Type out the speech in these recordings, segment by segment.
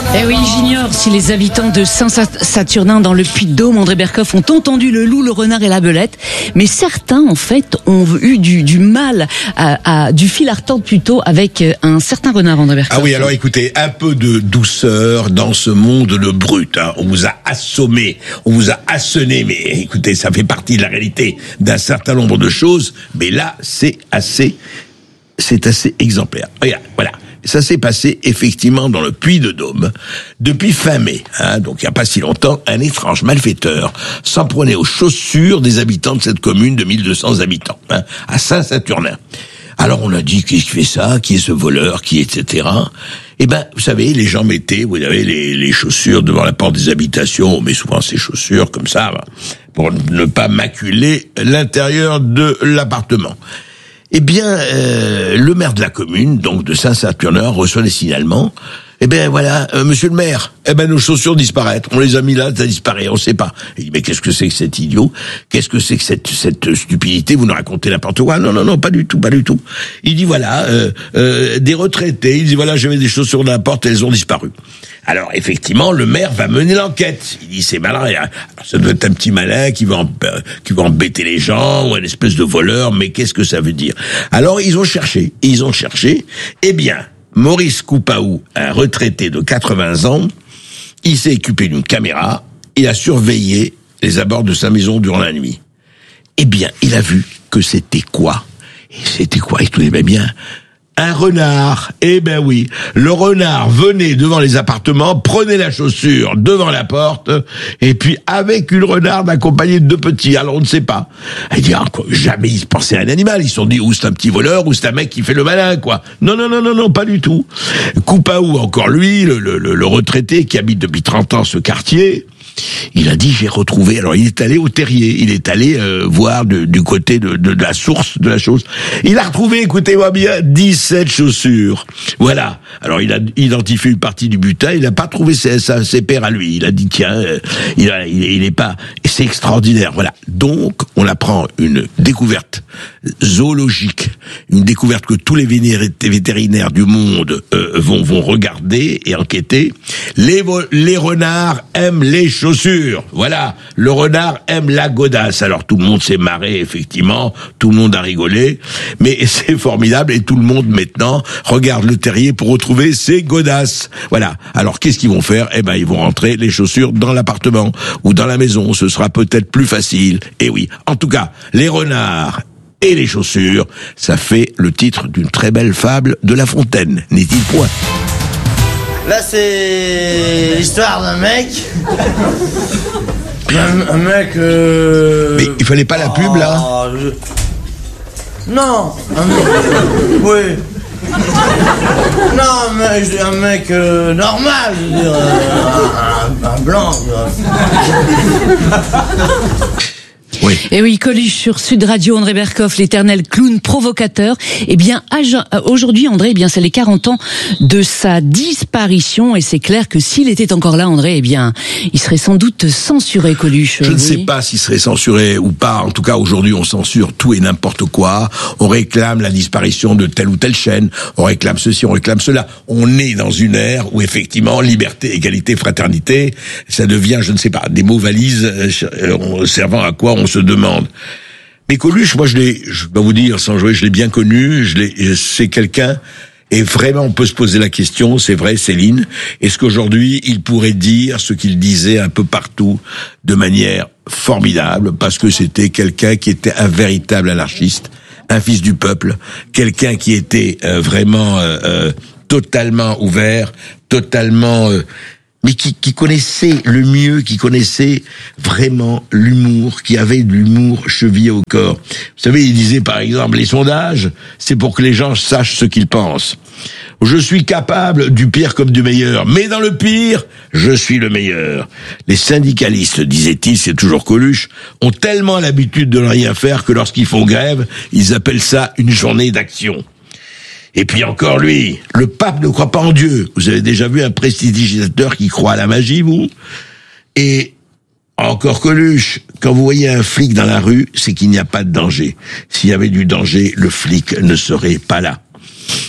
Eh oui, j'ignore si les habitants de Saint-Saturnin dans le Puy-de-Dôme, André Berkoff, ont entendu le loup, le renard et la belette, mais certains, en fait, ont eu du mal, du fil à retordre plutôt, avec un certain renard, André Berkoff. Ah oui, alors écoutez, un peu de douceur dans ce monde de brut. Hein. On vous a assommé, on vous a assené, mais écoutez, ça fait partie de la réalité d'un certain nombre de choses, mais là, c'est assez exemplaire. Regarde, voilà. Ça s'est passé effectivement dans le Puy-de-Dôme depuis fin mai. Hein, donc il n'y a pas si longtemps, un étrange malfaiteur s'en prenait aux chaussures des habitants de cette commune de 1200 habitants, hein, à Saint-Saturnin. Alors on a dit qui fait ça, qui est ce voleur, qui etc. Eh ben, vous savez, les gens mettaient, vous avez les chaussures devant la porte des habitations, on met souvent ces chaussures comme ça, pour ne pas maculer l'intérieur de l'appartement. Eh bien, le maire de la commune, donc de Saint-Saturnin, reçoit des signalements. Eh ben voilà, monsieur le maire, nos chaussures disparaissent. On les a mis là, ça disparaît, on sait pas. Il dit, mais qu'est-ce que c'est que cet idiot? Qu'est-ce que c'est que cette stupidité? Vous nous racontez n'importe quoi? Non, pas du tout. Il dit, voilà, des retraités, il dit, voilà, j'avais des chaussures dans la porte, elles ont disparu. Alors, effectivement, le maire va mener l'enquête. Il dit, c'est malin. Alors, ça doit être un petit malin qui va embêter les gens, ou un espèce de voleur, mais qu'est-ce que ça veut dire? Alors, ils ont cherché. Eh bien, Maurice Coupaou, un retraité de 80 ans, il s'est équipé d'une caméra, il a surveillé les abords de sa maison durant la nuit. Eh bien, il a vu que c'était quoi? Écoutez bien. Un renard. Eh ben oui. Le renard venait devant les appartements, prenait la chaussure devant la porte, et puis avec une renarde accompagnée de 2 petits. Alors on ne sait pas. Il dit, jamais ils pensaient à un animal. Ils se sont dit, ou c'est un petit voleur, ou c'est un mec qui fait le malin, quoi. Non, pas du tout. Coupaou, encore lui, le retraité qui habite depuis 30 ans ce quartier, il a dit, j'ai retrouvé. Alors il est allé au terrier, il est allé voir du côté de la source de la chose. Il a retrouvé, écoutez-moi bien, 17 chaussures. Voilà. Alors il a identifié une partie du butin, il n'a pas trouvé ses pères à lui. Il a dit, tiens, il est pas... Et c'est extraordinaire, voilà. Donc on apprend une découverte zoologique, une découverte que tous les vétérinaires du monde vont regarder et enquêter. Les renards aiment les chaussures. Voilà, le renard aime la godasse. Alors tout le monde s'est marré, effectivement, tout le monde a rigolé, mais c'est formidable et tout le monde maintenant regarde le terrier pour retrouver ses godasses. Voilà. Alors qu'est-ce qu'ils vont faire? Ils vont rentrer les chaussures dans l'appartement ou dans la maison. Ce sera peut-être plus facile. Et oui, en tout cas, les renards et les chaussures, ça fait le titre d'une très belle fable de La Fontaine, n'est-il point? Là, c'est l'histoire d'un mec. Un mec. Mais il fallait pas la pub là. Non. Oui. Non, mais un mec normal, je veux dire, un blanc. Oui. Et oui, Coluche sur Sud Radio, André Berkoff, l'éternel clown provocateur. Eh bien, aujourd'hui, André, c'est les 40 ans de sa disparition, et c'est clair que s'il était encore là, André, il serait sans doute censuré, Coluche. Je ne sais pas s'il serait censuré ou pas. En tout cas, aujourd'hui, on censure tout et n'importe quoi. On réclame la disparition de telle ou telle chaîne. On réclame ceci, on réclame cela. On est dans une ère où, effectivement, liberté, égalité, fraternité, ça devient, je ne sais pas, des mots valises servant à quoi on se demande. Mais Coluche, moi je dois vous dire, sans jouer, je l'ai bien connu, c'est quelqu'un, et vraiment on peut se poser la question, c'est vrai Céline, est-ce qu'aujourd'hui il pourrait dire ce qu'il disait un peu partout de manière formidable, parce que c'était quelqu'un qui était un véritable anarchiste, un fils du peuple, quelqu'un qui était vraiment totalement ouvert, totalement... mais qui connaissait le mieux, qui connaissait vraiment l'humour, qui avait de l'humour chevillé au corps. Vous savez, il disait par exemple, les sondages, c'est pour que les gens sachent ce qu'ils pensent. Je suis capable du pire comme du meilleur, mais dans le pire, je suis le meilleur. Les syndicalistes, disait-il, c'est toujours Coluche, ont tellement l'habitude de ne rien faire que lorsqu'ils font grève, ils appellent ça une journée d'action. Et puis encore lui, le pape ne croit pas en Dieu. Vous avez déjà vu un prestidigitateur qui croit à la magie, vous? Et encore Coluche, quand vous voyez un flic dans la rue, c'est qu'il n'y a pas de danger. S'il y avait du danger, le flic ne serait pas là.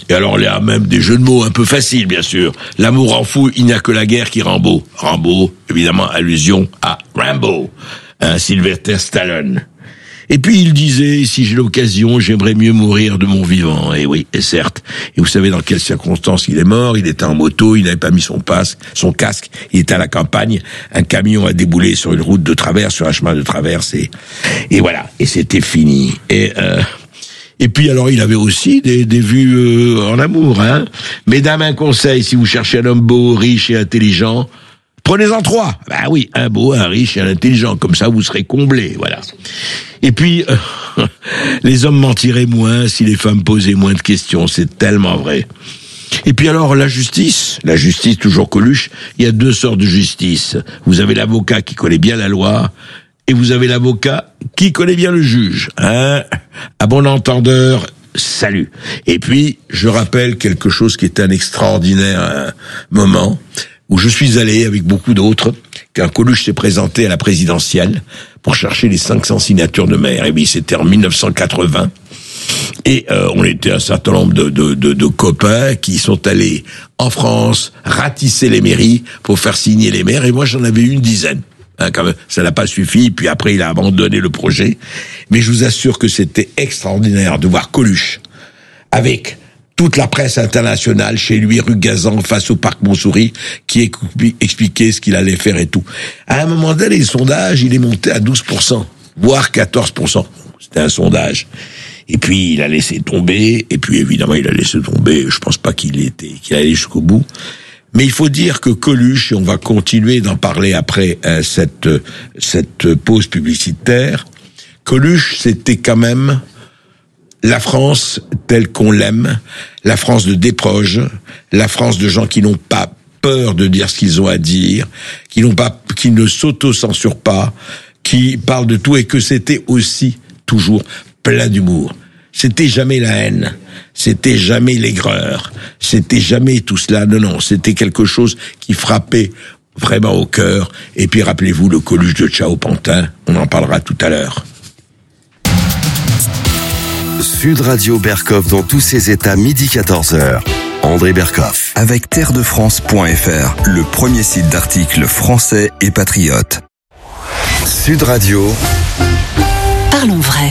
Et alors, il y a même des jeux de mots un peu faciles, bien sûr. L'amour en fou, il n'y a que la guerre qui rend beau. Rambo, évidemment, allusion à Rambo, Sylvester Stallone. Et puis il disait, si j'ai l'occasion, j'aimerais mieux mourir de mon vivant. Et oui, et certes. Et vous savez dans quelles circonstances il est mort? Il était en moto, il n'avait pas mis son casque, il était à la campagne. Un camion a déboulé sur une route de travers, sur un chemin de traverse, et voilà. Et c'était fini. Et puis alors il avait aussi des vues en amour, hein. Mesdames, un conseil, si vous cherchez un homme beau, riche et intelligent, prenez-en 3. Ben oui, un beau, un riche et un intelligent. Comme ça, vous serez comblés, voilà. Et puis, les hommes mentiraient moins si les femmes posaient moins de questions. C'est tellement vrai. Et puis alors, la justice, toujours Coluche, il y a 2 sortes de justice. Vous avez l'avocat qui connaît bien la loi, et vous avez l'avocat qui connaît bien le juge. Hein? À bon entendeur, salut. Et puis, je rappelle quelque chose qui est un extraordinaire moment, où je suis allé avec beaucoup d'autres, quand Coluche s'est présenté à la présidentielle pour chercher les 500 signatures de maire. Et bien, c'était en 1980. Et on était un certain nombre de copains qui sont allés en France ratisser les mairies pour faire signer les maires. Et moi, j'en avais une dizaine. Quand même, ça n'a pas suffi. Puis après, il a abandonné le projet. Mais je vous assure que c'était extraordinaire de voir Coluche avec toute la presse internationale chez lui, rue Gazan, face au parc Montsouris, qui expliquait ce qu'il allait faire et tout. À un moment donné, les sondages, il est monté à 12%, voire 14%. C'était un sondage. Et puis, il a laissé tomber, et puis évidemment, il a laissé tomber. Je pense pas qu'il allait jusqu'au bout. Mais il faut dire que Coluche, et on va continuer d'en parler après cette pause publicitaire, Coluche, c'était quand même la France telle qu'on l'aime, la France de Desproges, la France de gens qui n'ont pas peur de dire ce qu'ils ont à dire, qui ne s'auto-censurent pas, qui parlent de tout, et que c'était aussi toujours plein d'humour. C'était jamais la haine, c'était jamais l'aigreur, c'était jamais tout cela. Non, c'était quelque chose qui frappait vraiment au cœur. Et puis rappelez-vous le Coluche de Ciao Pantin, on en parlera tout à l'heure. Sud Radio Bercoff dans tous ses états, midi 14h. André Bercoff. Avec terredefrance.fr, le premier site d'articles français et patriotes. Sud Radio. Parlons vrai.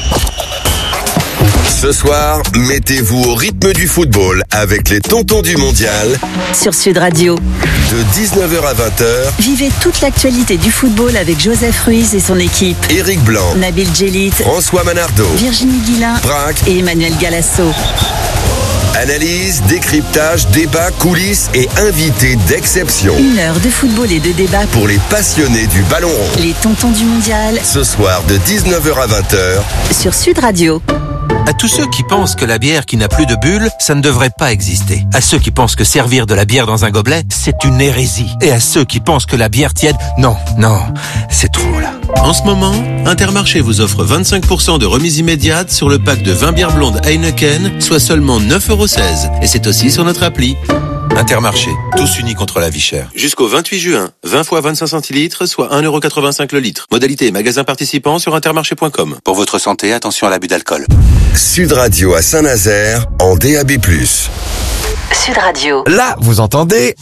Ce soir, mettez-vous au rythme du football avec les tontons du mondial. Sur Sud Radio. De 19h à 20h. Vivez toute l'actualité du football avec Joseph Ruiz et son équipe. Éric Blanc. Nabil Djellit. François Manardo. Virginie Guilin. Braque. Et Emmanuel Galasso. Analyse, décryptage, débat, coulisses et invités d'exception. 1 heure de football et de débat pour les passionnés du ballon rond. Les tontons du mondial. Ce soir de 19h à 20h. Sur Sud Radio. À tous ceux qui pensent que la bière qui n'a plus de bulles, ça ne devrait pas exister. À ceux qui pensent que servir de la bière dans un gobelet, c'est une hérésie. Et à ceux qui pensent que la bière tiède, non, c'est trop là. En ce moment, Intermarché vous offre 25% de remise immédiate sur le pack de 20 bières blondes Heineken, soit seulement 9,16 €. Et c'est aussi sur notre appli. Intermarché, tous unis contre la vie chère. Jusqu'au 28 juin, 20 fois 25 centilitres, soit 1,85 € le litre. Modalité magasin participant sur intermarché.com. Pour votre santé, attention à l'abus d'alcool. Sud Radio à Saint-Nazaire, en DAB+. Sud Radio. Là, vous entendez?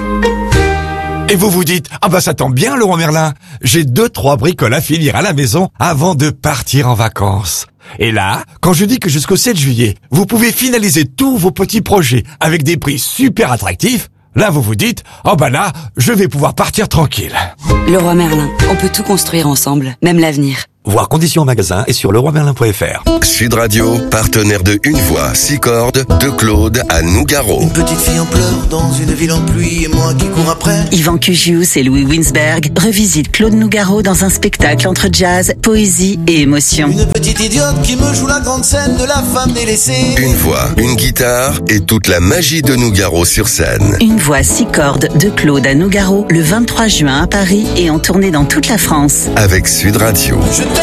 Et vous vous dites, ah bah ça tombe bien, Leroy Merlin. J'ai 2-3 bricoles à finir à la maison avant de partir en vacances. Et là, quand je dis que jusqu'au 7 juillet, vous pouvez finaliser tous vos petits projets avec des prix super attractifs, là vous vous dites, oh bah là, je vais pouvoir partir tranquille. Leroy Merlin, on peut tout construire ensemble, même l'avenir. Voir conditions en magasin et sur leroymerlin.fr. Sud Radio, partenaire de Une Voix, 6 cordes, de Claude à Nougaro. Une petite fille en pleurs dans une ville en pluie et moi qui cours après. Yvan Cugius et Louis Winsberg revisitent Claude Nougaro dans un spectacle entre jazz, poésie et émotion. Une petite idiote qui me joue la grande scène de la femme délaissée. Une voix, une guitare et toute la magie de Nougaro sur scène. Une voix 6 cordes de Claude à Nougaro le 23 juin à Paris et en tournée dans toute la France. Avec Sud Radio. Je t'aime.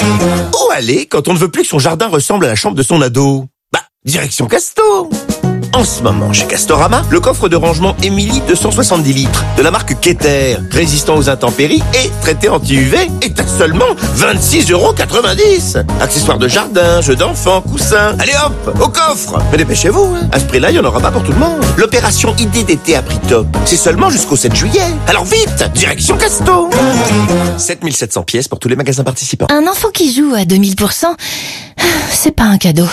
Où aller quand on ne veut plus que son jardin ressemble à la chambre de son ado? Direction Casto. En ce moment, chez Castorama, le coffre de rangement Emily 270 litres de la marque Keter, résistant aux intempéries et traité anti-UV, est à seulement 26,90 €. Accessoires de jardin, jeux d'enfants, coussins. Allez hop, au coffre. Mais dépêchez-vous, hein. À ce prix-là, il n'y en aura pas pour tout le monde. L'opération idée d'été à prix top, c'est seulement jusqu'au 7 juillet. Alors vite, direction Casto. 7700 pièces pour tous les magasins participants. Un enfant qui joue à 2000%, c'est pas un cadeau.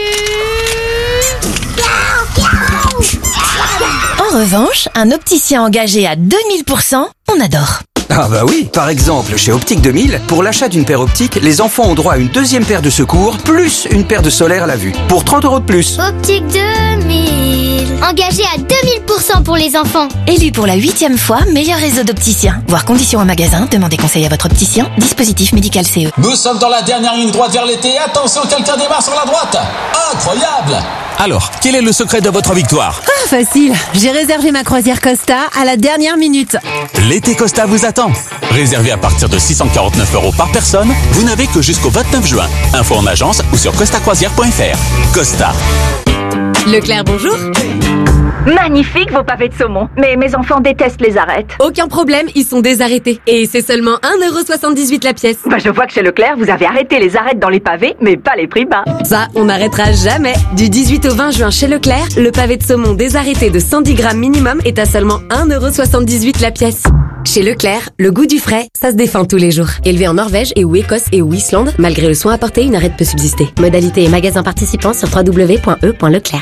En revanche, un opticien engagé à 2000%, on adore. Ah bah oui, par exemple, chez Optique 2000, pour l'achat d'une paire optique, les enfants ont droit à une deuxième paire de secours, plus une paire de solaire à la vue, pour 30 € de plus. Optique 2000, engagé à 2000% pour les enfants. Élu pour la 8e fois, meilleur réseau d'opticiens. Voir conditions en magasin, demandez conseil à votre opticien, dispositif médical CE. Nous sommes dans la dernière ligne droite vers l'été, attention, quelqu'un démarre sur la droite. Incroyable! Alors, quel est le secret de votre victoire? Ah, facile. J'ai réservé ma croisière Costa à la dernière minute. L'été Costa vous attend. Réservé à partir de 649 € par personne, vous n'avez que jusqu'au 29 juin. Info en agence ou sur costacroisière.fr. Costa. Leclerc, bonjour. Magnifique vos pavés de saumon, mais mes enfants détestent les arêtes. Aucun problème, ils sont désarrêtés. Et c'est seulement 1,78 € la pièce. Bah je vois que chez Leclerc, vous avez arrêté les arêtes dans les pavés, mais pas les prix bas. Ça, on n'arrêtera jamais. Du 18 au 20 juin chez Leclerc, le pavé de saumon désarrêté de 110 grammes minimum est à seulement 1,78 € la pièce. Chez Leclerc, le goût du frais, ça se défend tous les jours. Élevé en Norvège et ou Écosse et ou Islande, malgré le soin apporté, une arête peut subsister. Modalité et magasins participants sur www.e.leclerc.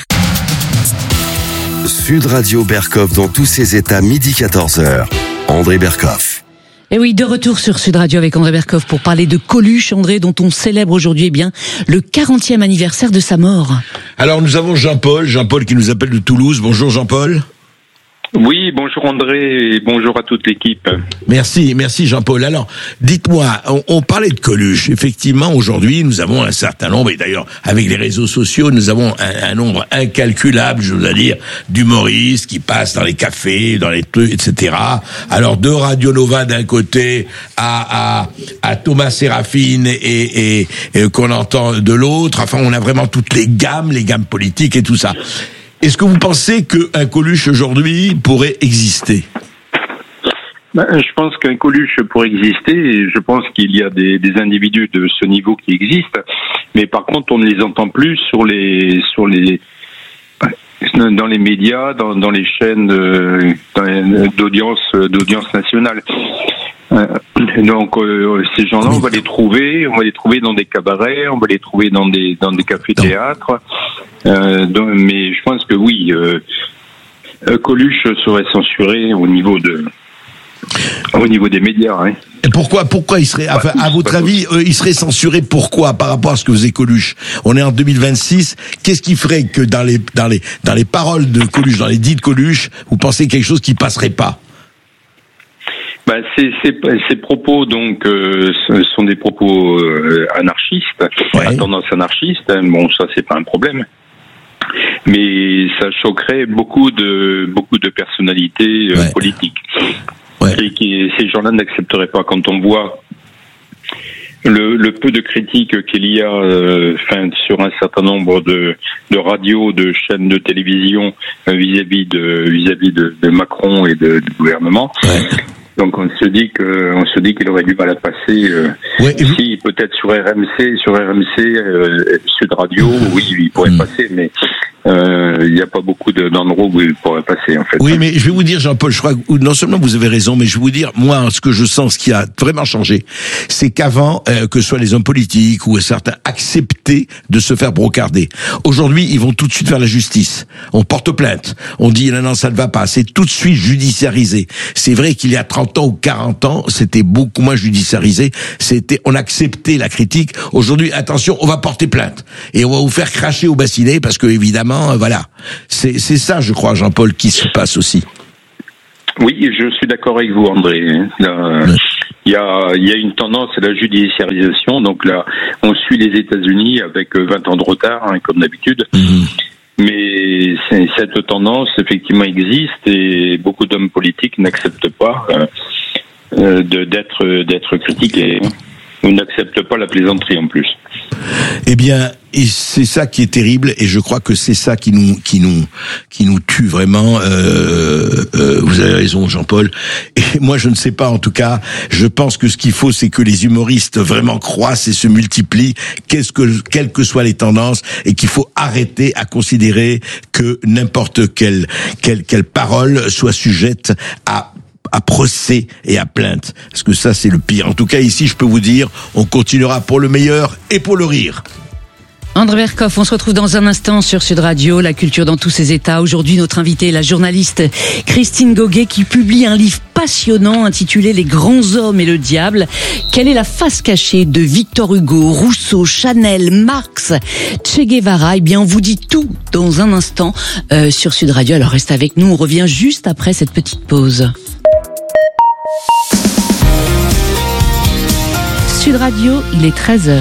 Sud Radio Berkov dans tous ses états, midi 14h. André Berkov. Et oui, de retour sur Sud Radio avec André Berkov pour parler de Coluche, André, dont on célèbre aujourd'hui le 40e anniversaire de sa mort. Alors nous avons Jean-Paul qui nous appelle de Toulouse. Bonjour Jean-Paul. Oui, bonjour André et bonjour à toute l'équipe. Merci Jean-Paul. Alors, dites-moi, on parlait de Coluche. Effectivement, aujourd'hui, nous avons un certain nombre, et d'ailleurs, avec les réseaux sociaux, nous avons un nombre incalculable, je veux dire, d'humoristes qui passent dans les cafés, dans les trucs, etc. Alors, de Radio Nova d'un côté à Thomas Séraphin et qu'on entend de l'autre. Enfin, on a vraiment toutes les gammes politiques et tout ça. Est-ce que vous pensez qu'un Coluche aujourd'hui pourrait exister? Je pense qu'un Coluche pourrait exister et je pense qu'il y a des individus de ce niveau qui existent, mais par contre on ne les entend plus dans les médias, dans les chaînes d'audience nationale. Donc ces gens-là, on va les trouver dans des cabarets, on va les trouver dans des cafés-théâtres. Mais je pense que oui, Coluche serait censuré au niveau des médias. Hein. Et pourquoi il serait, enfin, à votre avis, il serait censuré pourquoi par rapport à ce que faisait Coluche? On est en 2026. Qu'est-ce qui ferait que dans les paroles de Coluche, dans les dits de Coluche, vous pensez quelque chose qui passerait pas? Ces propos donc sont des propos anarchistes, à tendance anarchiste. Bon, ça c'est pas un problème, mais ça choquerait beaucoup de personnalités politiques. Et ces gens-là n'accepteraient pas. Quand on voit le peu de critiques qu'il y a sur un certain nombre de radios, de chaînes de télévision vis-à-vis de Macron et du gouvernement. Donc on se dit qu'il aurait du mal à passer si peut-être sur RMC Sud Radio, oui, il pourrait passer, mais il n'y a pas beaucoup d'endroits où il pourrait passer en fait. Oui, mais je vais vous dire, Jean-Paul, je crois que non seulement vous avez raison, mais je vais vous dire, moi, ce que je sens, ce qui a vraiment changé, c'est qu'avant, que ce soit les hommes politiques ou certains, acceptaient de se faire brocarder. Aujourd'hui, ils vont tout de suite vers la justice. On porte plainte. On dit non, ça ne va pas. C'est tout de suite judiciarisé. C'est vrai qu'il y a 30 ans ou 40 ans, c'était beaucoup moins judiciarisé. On acceptait la critique. Aujourd'hui, attention, on va porter plainte. Et on va vous faire cracher au bassinet parce que, évidemment, voilà. C'est ça, je crois, Jean-Paul, qui se passe aussi. Oui, je suis d'accord avec vous, André. Il y a une tendance à la judiciarisation. Donc là, on suit les États-Unis avec 20 ans de retard, hein, comme d'habitude. Mais cette tendance, effectivement, existe et beaucoup d'hommes politiques n'acceptent pas d'être critiqués. On n'accepte pas la plaisanterie en plus. Eh bien, et c'est ça qui est terrible, et je crois que c'est ça qui nous tue vraiment. Vous avez raison, Jean-Paul. Et moi, je ne sais pas. En tout cas, je pense que ce qu'il faut, c'est que les humoristes vraiment croissent et se multiplient, quelles que soient les tendances, et qu'il faut arrêter à considérer que n'importe quelle parole soit sujette à procès et à plainte. Parce que ça, c'est le pire. En tout cas, ici, je peux vous dire, on continuera pour le meilleur et pour le rire. André Berkoff, on se retrouve dans un instant sur Sud Radio, la culture dans tous ses états. Aujourd'hui, notre invitée est la journaliste Christine Goguet qui publie un livre passionnant intitulé Les grands hommes et le diable. Quelle est la face cachée de Victor Hugo, Rousseau, Chanel, Marx, Che Guevara? Eh bien, on vous dit tout dans un instant sur Sud Radio. Alors reste avec nous, on revient juste après cette petite pause. Sud Radio, il est 13h.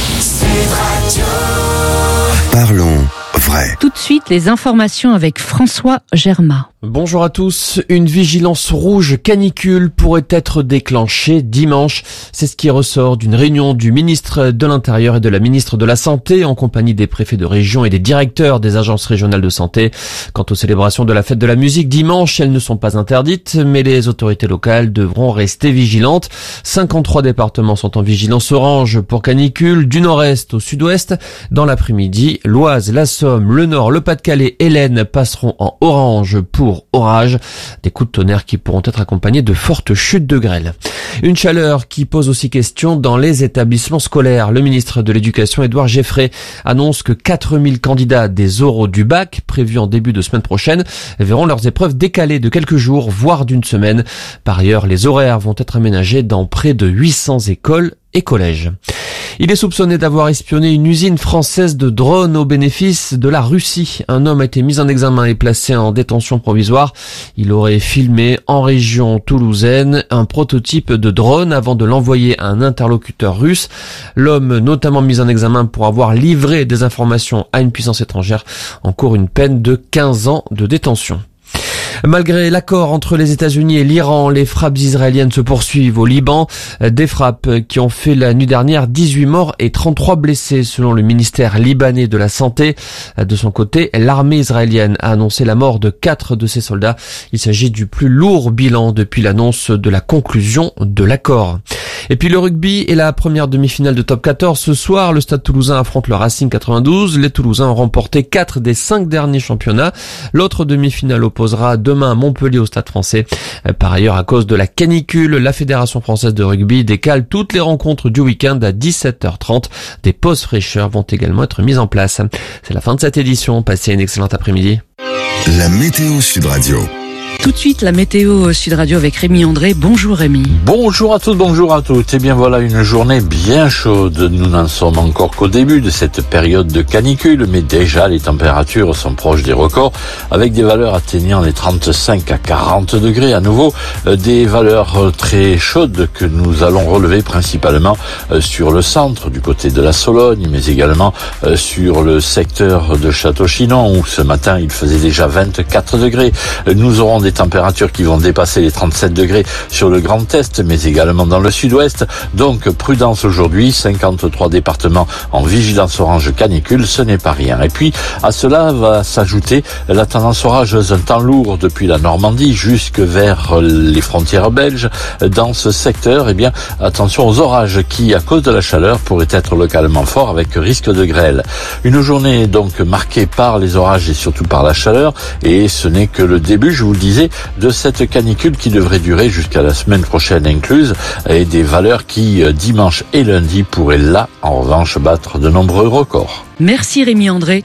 Parlons vrai. Tout de suite, les informations avec François Germain. Bonjour à tous. Une vigilance rouge canicule pourrait être déclenchée dimanche. C'est ce qui ressort d'une réunion du ministre de l'Intérieur et de la ministre de la Santé en compagnie des préfets de région et des directeurs des agences régionales de santé. Quant aux célébrations de la fête de la musique dimanche, elles ne sont pas interdites, mais les autorités locales devront rester vigilantes. 53 départements sont en vigilance orange pour canicule, du nord-est au sud-ouest. Dans l'après-midi, l'Oise, la Somme, le Nord, le Pas-de-Calais et l'Aisne passeront en orange pour orage, des coups de tonnerre qui pourront être accompagnés de fortes chutes de grêle. Une chaleur qui pose aussi question dans les établissements scolaires. Le ministre de l'Éducation, Édouard Geffray, annonce que 4000 candidats des oraux du bac, prévus en début de semaine prochaine, verront leurs épreuves décalées de quelques jours, voire d'une semaine. Par ailleurs, les horaires vont être aménagés dans près de 800 écoles et collèges. Il est soupçonné d'avoir espionné une usine française de drones au bénéfice de la Russie. Un homme a été mis en examen et placé en détention provisoire. Il aurait filmé en région toulousaine un prototype de drone avant de l'envoyer à un interlocuteur russe. L'homme, notamment mis en examen pour avoir livré des informations à une puissance étrangère, encourt une peine de 15 ans de détention. Malgré l'accord entre les États-Unis et l'Iran, les frappes israéliennes se poursuivent au Liban. Des frappes qui ont fait la nuit dernière 18 morts et 33 blessés selon le ministère libanais de la Santé. De son côté, l'armée israélienne a annoncé la mort de 4 de ses soldats. Il s'agit du plus lourd bilan depuis l'annonce de la conclusion de l'accord. Et puis le rugby et la première demi-finale de top 14. Ce soir, le Stade Toulousain affronte le Racing 92. Les Toulousains ont remporté 4 des 5 derniers championnats. L'autre demi-finale opposera demain Montpellier au Stade Français. Par ailleurs, à cause de la canicule, la Fédération française de rugby décale toutes les rencontres du week-end à 17h30. Des pauses fraîcheurs vont également être mises en place. C'est la fin de cette édition. Passez une excellente après-midi. La météo Sud Radio. Tout de suite, la météo Sud Radio avec Rémi André. Bonjour Rémi. Bonjour à tous, bonjour à toutes. Et bien voilà une journée bien chaude. Nous n'en sommes encore qu'au début de cette période de canicule, mais déjà les températures sont proches des records, avec des valeurs atteignant les 35 à 40 degrés. À nouveau, des valeurs très chaudes que nous allons relever principalement sur le centre, du côté de la Sologne, mais également sur le secteur de Château-Chinon, où ce matin il faisait déjà 24 degrés. Nous aurons des températures qui vont dépasser les 37 degrés sur le Grand Est, mais également dans le Sud-Ouest. Donc, prudence aujourd'hui, 53 départements en vigilance orange canicule, ce n'est pas rien. Et puis, à cela va s'ajouter la tendance orageuse, un temps lourd depuis la Normandie jusque vers les frontières belges. Dans ce secteur, eh bien, attention aux orages qui, à cause de la chaleur, pourraient être localement forts avec risque de grêle. Une journée donc marquée par les orages et surtout par la chaleur, et ce n'est que le début, je vous le disais, de cette canicule qui devrait durer jusqu'à la semaine prochaine incluse, et des valeurs qui, dimanche et lundi, pourraient là, en revanche, battre de nombreux records. Merci Rémi André.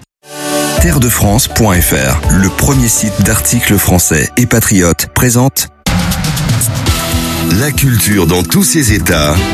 Terredefrance.fr, le premier site d'articles français et patriotes, présente la culture dans tous ses états